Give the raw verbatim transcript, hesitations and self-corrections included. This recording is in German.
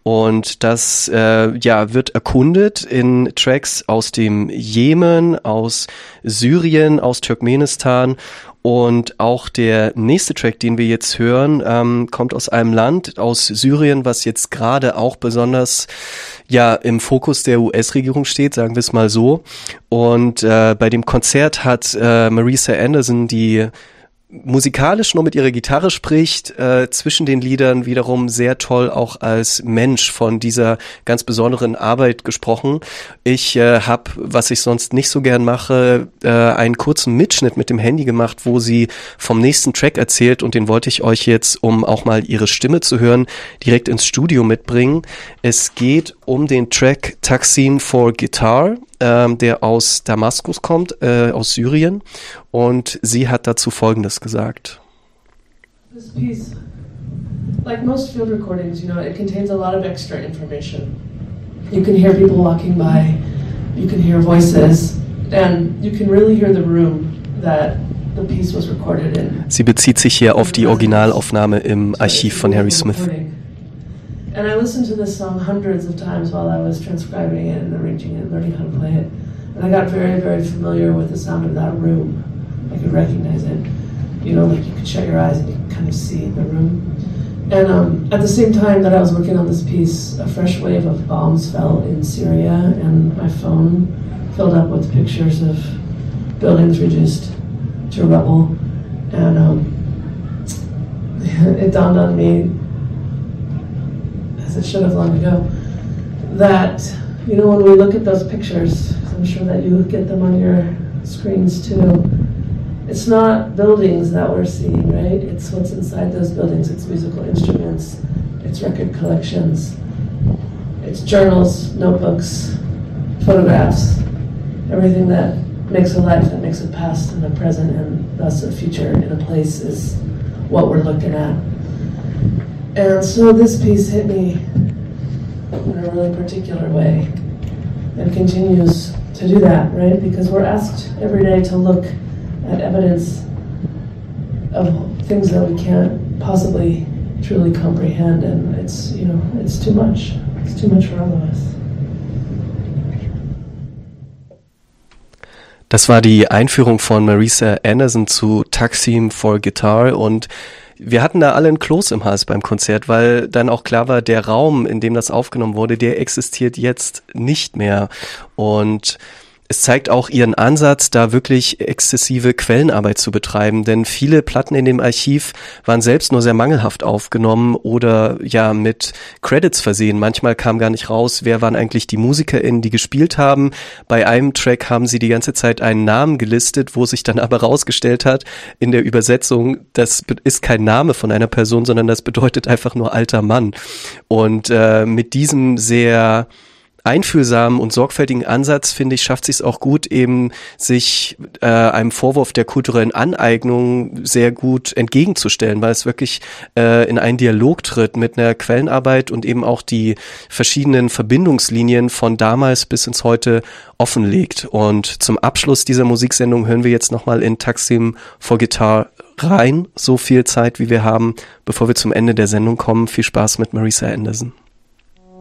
Und das äh, ja wird erkundet in Tracks aus dem Jemen, aus Syrien, aus Turkmenistan. Und auch der nächste Track, den wir jetzt hören, ähm, kommt aus einem Land, aus Syrien, was jetzt gerade auch besonders ja im Fokus der U S-Regierung steht, sagen wir es mal so. Und äh, bei dem Konzert hat äh, Marisa Anderson, die musikalisch nur mit ihrer Gitarre spricht, äh, zwischen den Liedern wiederum sehr toll auch als Mensch von dieser ganz besonderen Arbeit gesprochen. Ich äh, habe, was ich sonst nicht so gern mache, äh, einen kurzen Mitschnitt mit dem Handy gemacht, wo sie vom nächsten Track erzählt, und den wollte ich euch jetzt, um auch mal ihre Stimme zu hören, direkt ins Studio mitbringen. Es geht um den Track Taksim for Guitar, ähm, der aus Damaskus kommt, äh, aus Syrien, und sie hat dazu Folgendes gesagt. This piece, like most field recordings, you know, it contains a lot of extra information. You can hear people walking by, you can hear voices, and you can really hear the room that the piece was recorded in. Sie bezieht sich hier auf die Originalaufnahme im Archiv von Harry Smith. And I listened to this song hundreds of times while I was transcribing it and arranging it and learning how to play it. And I got very, very familiar with the sound of that room. I could recognize it. You know, like you could shut your eyes and you could kind of see the room. And um, at the same time that I was working on this piece, a fresh wave of bombs fell in Syria, and my phone filled up with pictures of buildings reduced to rubble. And um, it dawned on me, as it should have long ago, that, you know, when we look at those pictures, I'm sure that you get them on your screens too, it's not buildings that we're seeing, right? It's what's inside those buildings. It's musical instruments, it's record collections, it's journals, notebooks, photographs, everything that makes a life, that makes a past and a present and thus a future in a place is what we're looking at. And so this piece hit me in a really particular way and continues to do that, right? Because we're asked every day to look at evidence of things that we can't possibly truly comprehend, and it's, you know, it's too much. It's too much for all of us. Das war die Einführung von Marisa Anderson zu Taksim for Guitar, und wir hatten da alle ein Kloß im Hals beim Konzert, weil dann auch klar war, der Raum, in dem das aufgenommen wurde, der existiert jetzt nicht mehr. Und es zeigt auch ihren Ansatz, da wirklich exzessive Quellenarbeit zu betreiben, denn viele Platten in dem Archiv waren selbst nur sehr mangelhaft aufgenommen oder ja mit Credits versehen. Manchmal kam gar nicht raus, wer waren eigentlich die MusikerInnen, die gespielt haben. Bei einem Track haben sie die ganze Zeit einen Namen gelistet, wo sich dann aber rausgestellt hat in der Übersetzung, das ist kein Name von einer Person, sondern das bedeutet einfach nur alter Mann. Und äh, mit diesem sehr einfühlsamen und sorgfältigen Ansatz, finde ich, schafft sie es auch gut, eben sich äh, einem Vorwurf der kulturellen Aneignung sehr gut entgegenzustellen, weil es wirklich äh, in einen Dialog tritt mit einer Quellenarbeit und eben auch die verschiedenen Verbindungslinien von damals bis ins Heute offenlegt. Und zum Abschluss dieser Musiksendung hören wir jetzt nochmal in Taksim for Guitar rein, so viel Zeit, wie wir haben, bevor wir zum Ende der Sendung kommen. Viel Spaß mit Marisa Anderson.